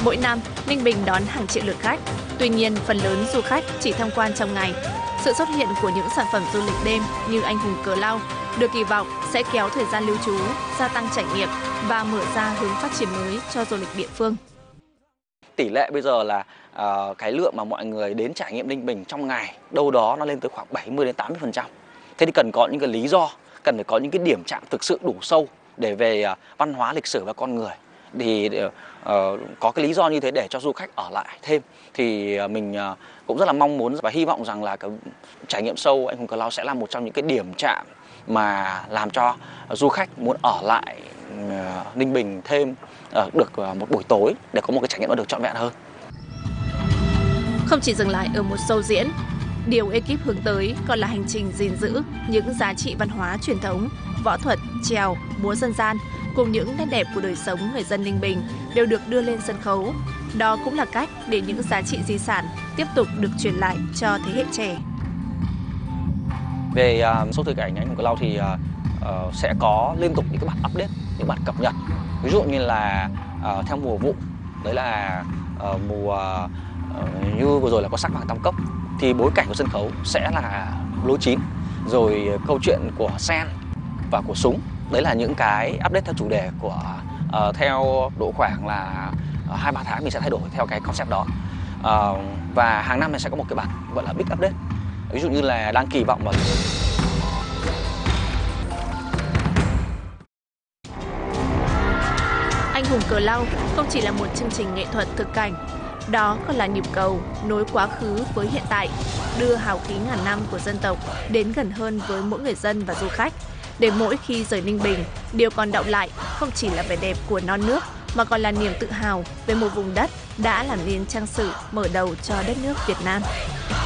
Mỗi năm, Ninh Bình đón hàng triệu lượt khách. Tuy nhiên, phần lớn du khách chỉ tham quan trong ngày. Sự xuất hiện của những sản phẩm du lịch đêm như Anh Hùng Cờ Lau được kỳ vọng sẽ kéo thời gian lưu trú, gia tăng trải nghiệm và mở ra hướng phát triển mới cho du lịch địa phương. Tỷ lệ bây giờ là cái lượng mà mọi người đến trải nghiệm Ninh Bình trong ngày đâu đó nó lên tới khoảng 70 đến 80%. Thế thì cần có những cái lý do, cần phải có những cái điểm chạm thực sự đủ sâu để về văn hóa, lịch sử và con người. Thì có cái lý do như thế để cho du khách ở lại thêm. Thì mình cũng rất là mong muốn và hy vọng rằng là cái trải nghiệm show Anh Hùng Cờ Lau sẽ là một trong những cái điểm chạm mà làm cho du khách muốn ở lại Ninh Bình thêm được một buổi tối để có một cái trải nghiệm nó được trọn vẹn hơn. Không chỉ dừng lại ở một show diễn, điều ekip hướng tới còn là hành trình gìn giữ những giá trị văn hóa truyền thống, võ thuật, chèo, múa dân gian cùng những nét đẹp của đời sống người dân Ninh Bình đều được đưa lên sân khấu. Đó cũng là cách để những giá trị di sản tiếp tục được truyền lại cho thế hệ trẻ. Về show thời cảnh Anh Hùng Cờ Lau thì sẽ có liên tục những cái bản update, những bản cập nhật. Ví dụ như là theo mùa vụ, đấy là mùa như vừa rồi là có sắc vàng tam cốc, thì bối cảnh của sân khấu sẽ là lúa chín, rồi câu chuyện của sen và của súng. Đấy là những cái update theo chủ đề của theo độ khoảng là 2-3 tháng mình sẽ thay đổi theo cái concept đó. Và hàng năm này sẽ có một cái bản gọi là big update. Ví dụ như là đang kỳ vọng vào Anh Hùng Cờ Lau không chỉ là một chương trình nghệ thuật thực cảnh, đó còn là nhịp cầu nối quá khứ với hiện tại, đưa hào khí ngàn năm của dân tộc đến gần hơn với mỗi người dân và du khách, để mỗi khi rời Ninh Bình, điều còn đọng lại không chỉ là vẻ đẹp của non nước mà còn là niềm tự hào về một vùng đất đã làm nên trang sử mở đầu cho đất nước Việt Nam.